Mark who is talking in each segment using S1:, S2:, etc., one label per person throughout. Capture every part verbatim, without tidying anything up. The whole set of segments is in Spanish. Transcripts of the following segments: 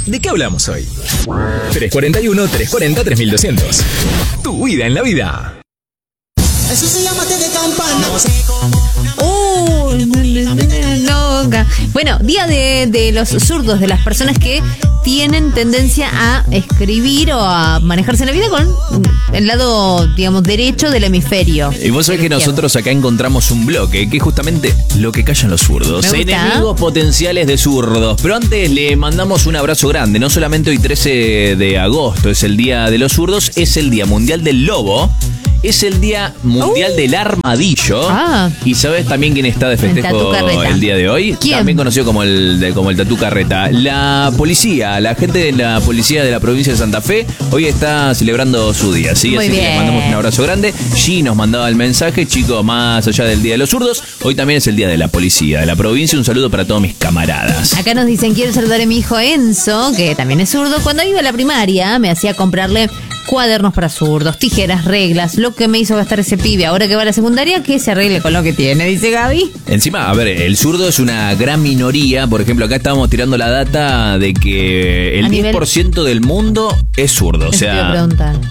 S1: ¿De qué hablamos hoy? tres cuarenta y uno, trescientos cuarenta, tres mil doscientos. Tu vida en la vida.
S2: Eso se llama té de campana.
S3: ¡Oh! Loca. Bueno, día de, de los zurdos, de las personas que tienen tendencia a escribir o a manejarse en la vida con el lado, digamos, derecho del hemisferio.
S4: Y vos sabés que nosotros acá encontramos un bloque que es justamente lo que callan los zurdos. Enemigos potenciales de zurdos. Pero antes le mandamos un abrazo grande. No solamente hoy trece de agosto es el día de los zurdos, es el Día Mundial del Lobo. Es el Día Mundial uh. del Armadillo. Ah. ¿Y sabes también quién está de festejo el, el día de hoy?
S3: ¿Quién?
S4: También conocido como el, de, como el Tatú Carreta. La policía, la gente de la policía de la provincia de Santa Fe, hoy está celebrando su día, ¿sí?
S3: Muy
S4: Así
S3: bien.
S4: que les mandamos un abrazo grande. G nos mandaba el mensaje, chicos, más allá del Día de los Zurdos, hoy también es el Día de la Policía de la provincia. Un saludo para todos mis camaradas.
S3: Acá nos dicen, quiero saludar a mi hijo Enzo, que también es zurdo. Cuando iba a la primaria me hacía comprarle cuadernos para zurdos, tijeras, reglas, lo que me hizo gastar ese pibe. Ahora que va a la secundaria, que se arregle con lo que tiene, dice Gaby.
S4: Encima, a ver, el zurdo es una gran minoría. Por ejemplo, acá estábamos tirando la data de que el diez por ciento del mundo es zurdo. O sea,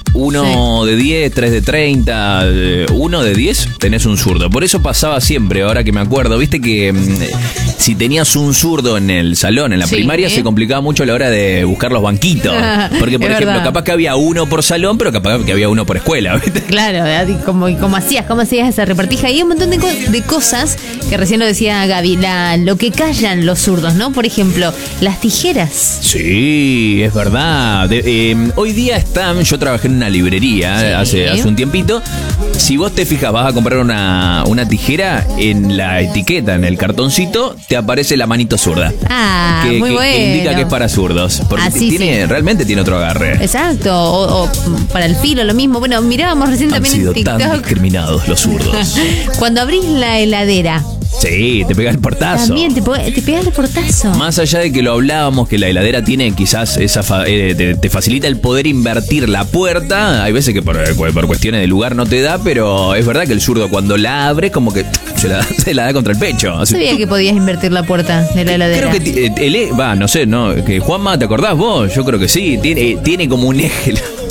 S4: uno sí. de diez, tres de treinta, uno de diez tenés un zurdo. Por eso pasaba siempre, ahora que me acuerdo, viste que mmm, si tenías un zurdo en el salón, en la sí, primaria, ¿eh? Se complicaba mucho a la hora de buscar los banquitos. Porque, por ejemplo, verdad. capaz que había uno por salón, pero capaz que había uno por escuela, ¿viste?
S3: Claro, como, como hacías, cómo hacías esa repartija. Y un montón de, co- de cosas que recién lo decía Gaby, la, lo que callan los zurdos, ¿no? Por ejemplo, las tijeras.
S4: Sí, es verdad. De, eh, hoy día están, yo trabajé en una librería sí. hace, hace un tiempito. Si vos te fijas, vas a comprar una, una tijera, en la etiqueta, en el cartoncito, te aparece la manito zurda.
S3: Ah,
S4: que,
S3: muy
S4: que,
S3: bueno.
S4: que indica que es para zurdos. Porque
S3: Así,
S4: tiene, sí. realmente tiene otro agarre.
S3: Exacto, o, o para el filo, lo mismo. Bueno, mirábamos recién
S4: Han
S3: también
S4: sido
S3: en TikTok.
S4: tan discriminados los zurdos.
S3: Cuando abrís la heladera.
S4: Sí, te pega el portazo.
S3: También te, te pega el portazo.
S4: Más allá de que lo hablábamos, que la heladera tiene quizás esa fa- eh, te, te facilita el poder invertir la puerta. Hay veces que por, por cuestiones de lugar no te da, pero es verdad que el zurdo cuando la abre como que se la, se la da contra el pecho.
S3: No sabía que podías invertir la puerta de la heladera.
S4: Creo que el va, no sé, no, que Juanma, ¿te acordás vos? Yo creo que sí, tiene, tiene como un eje.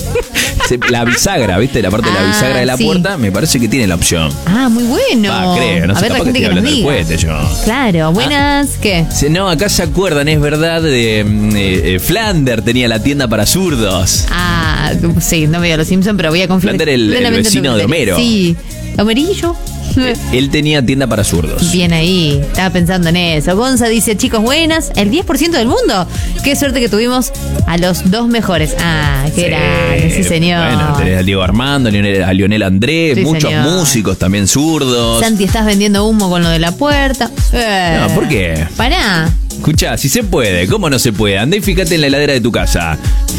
S4: La bisagra, ¿viste? La parte ah, de la bisagra de la sí. puerta, me parece que tiene la opción.
S3: Ah, muy bueno.
S4: Ah, creo, no
S3: a
S4: sé,
S3: ver,
S4: capaz
S3: la
S4: que
S3: gente
S4: estoy
S3: que
S4: hablando
S3: nos
S4: del
S3: diga.
S4: cohete yo.
S3: Claro, buenas, ah, ¿qué?
S4: No, acá se acuerdan, es verdad, de eh, eh, Flander tenía la tienda para zurdos.
S3: Ah, sí, no me dio los Simpsons, pero voy a confiar.
S4: Flander, el, el vecino de Homero.
S3: Sí, Homerillo.
S4: Él tenía tienda para zurdos.
S3: Bien ahí, estaba pensando en eso. Gonza dice, chicos, buenas, el diez por ciento del mundo. Qué suerte que tuvimos a los dos mejores. Ah, qué grande, sí, sí, señor.
S4: Bueno, tenés a Diego Armando, a Lionel, a Lionel Andrés, sí, muchos señor. músicos también zurdos.
S3: Santi, estás vendiendo humo con lo de la puerta. Eh,
S4: no, ¿por qué?
S3: Pará.
S4: Escuchá, si se puede, ¿cómo no se puede? Andá y fíjate en la heladera de tu casa.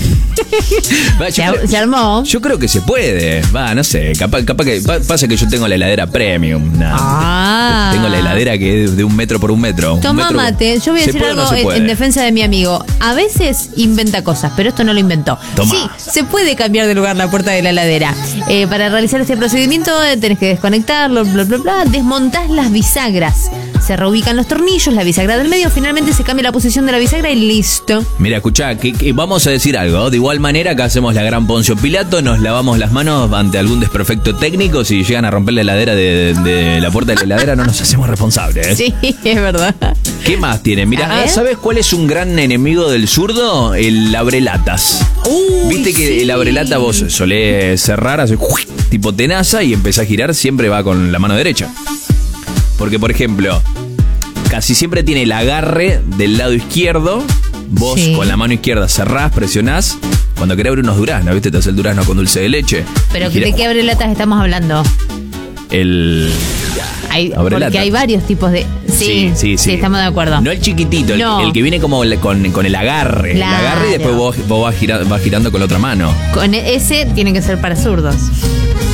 S4: Va,
S3: se,
S4: creo,
S3: se armó.
S4: Yo creo que se puede. Va, no sé. Capaz, capaz que pa, pasa que yo tengo la heladera premium. Nah,
S3: ah.
S4: Tengo la heladera que es de un metro por un metro.
S3: Toma
S4: un metro,
S3: mate. Yo voy a decir algo no en, en defensa de mi amigo. A veces inventa cosas, pero esto no lo inventó.
S4: Toma.
S3: Sí, se puede cambiar de lugar la puerta de la heladera. Eh, para realizar este procedimiento tenés que desconectarlo, bla, bla, bla. Desmontás las bisagras. Se reubican los tornillos, la bisagra del medio, finalmente se cambia la posición de la bisagra y listo.
S4: Mira, escuchá, que, que vamos a decir algo. De igual manera, acá hacemos la gran Poncio Pilato, nos lavamos las manos ante algún desperfecto técnico. Si llegan a romper la heladera de, de, de la puerta de la heladera, no nos hacemos responsables. ¿eh?
S3: Sí, es verdad.
S4: ¿Qué más tiene? Mira, ah, ¿sabes cuál es un gran enemigo del zurdo? El abrelatas.
S3: Uy,
S4: Viste que
S3: sí.
S4: el abrelata vos solés cerrar, hace tipo tenaza y empezás a girar, siempre va con la mano derecha. Porque, por ejemplo, casi siempre tiene el agarre del lado izquierdo. Vos sí. con la mano izquierda cerrás, presionás. Cuando querés abrir unos duraznos, ¿viste? Te hace el durazno con dulce de leche.
S3: ¿Pero de qué abrelatas estamos hablando?
S4: El...
S3: Hay, porque hay varios tipos de... Sí, sí, sí, sí. sí estamos de acuerdo.
S4: No el chiquitito,
S3: no.
S4: El, el que viene como con, con el agarre.
S3: Claro.
S4: El agarre y después vos, vos vas, gira, vas girando con la otra mano.
S3: Con ese tiene que ser para zurdos.